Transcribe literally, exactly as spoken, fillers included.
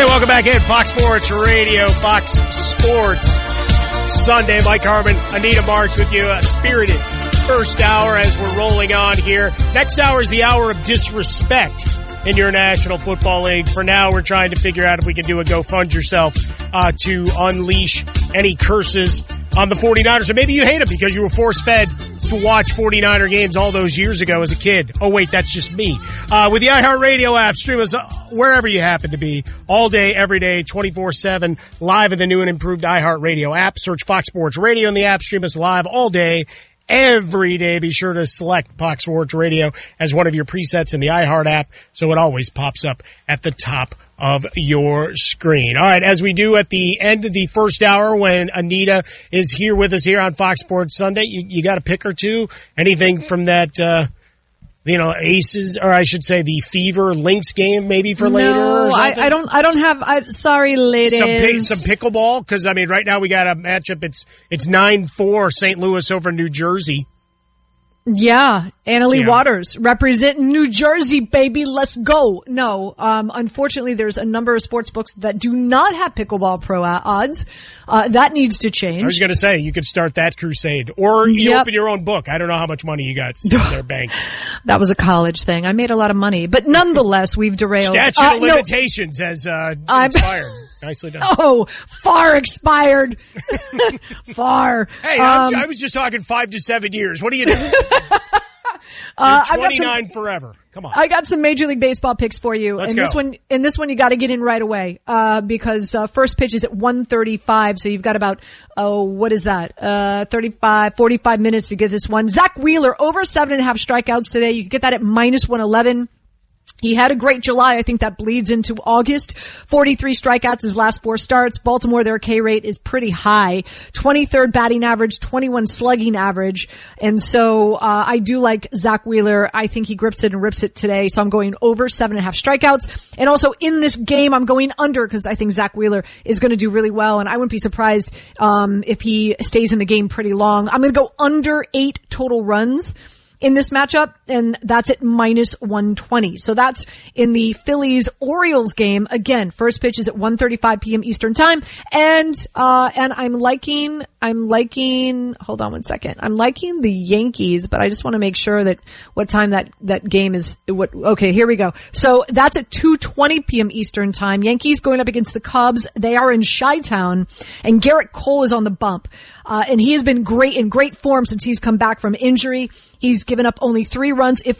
Hey, welcome back in. Fox Sports Radio, Fox Sports Sunday. Mike Harmon, Anita Marks with you. A spirited first hour as we're rolling on here. Next hour is the hour of disrespect in your National Football League. For now, we're trying to figure out if we can do a Go Fund Yourself uh, to unleash any curses on the 49ers. Or maybe you hate them because you were force-fed to watch 49er games all those years ago as a kid. Oh, wait, that's just me. Uh, with the iHeartRadio app, stream us wherever you happen to be, all day, every day, twenty-four seven, live in the new and improved iHeartRadio app. Search Fox Sports Radio in the app. Stream us live all day, every day. Be sure to select Fox Sports Radio as one of your presets in the iHeart app so it always pops up at the top of your screen. All right, as we do at the end of the first hour when Anita is here with us here on Fox Sports Sunday, you, you got a pick or two? Anything from that, uh, you know, Aces, or I should say the Fever Lynx game maybe for later no, or something? I, I don't, I don't have, I, sorry ladies. Some, pick, some pickleball? Because, I mean, right now we got a matchup. It's, it's nine four Saint Louis over New Jersey. Yeah, Annalie Yeah. Waters representing New Jersey, baby. Let's go. No, um, unfortunately, there's a number of sports books that do not have pickleball pro odds. Uh, that needs to change. I was going to say, you could start that crusade. Or you Yep. open your own book. I don't know how much money you got sitting there bank. That was a college thing. I made a lot of money, but nonetheless, we've derailed. Statute Uh, of no. limitations has uh, I'm- expired. Nicely done. Oh, far expired. Far. Hey, I'm- Um, I was just talking five to seven years. What are you doing? uh, You're I've got some- twenty-nine forever. Come on. I got some Major League Baseball picks for you. Let's and go. this one, in this one, you got to get in right away, uh, because, uh, first pitch is at one thirty-five. So you've got about, oh, what is that? Uh, thirty-five, forty-five minutes to get this one. Zach Wheeler over seven and a half strikeouts today. You can get that at minus one eleven. He had a great July. I think that bleeds into August. forty-three strikeouts his last four starts. Baltimore, their K rate is pretty high. twenty-third batting average, twenty-one slugging average. And so, uh, I do like Zach Wheeler. I think he grips it and rips it today. So I'm going over seven and a half strikeouts. And also in this game, I'm going under because I think Zach Wheeler is going to do really well. And I wouldn't be surprised, um, if he stays in the game pretty long. I'm going to go under eight total runs in this matchup, and that's at minus one twenty. So that's in the Phillies-Orioles game. Again, first pitch is at one thirty-five p.m. Eastern time. And, uh, and I'm liking, I'm liking, hold on one second. I'm liking the Yankees, but I just want to make sure that what time that, that game is, what, okay, here we go. So that's at two twenty p.m. Eastern time. Yankees going up against the Cubs. They are in Chi-Town, and Garrett Cole is on the bump. Uh, and he has been great, in great form since he's come back from injury. He's given up only three runs, if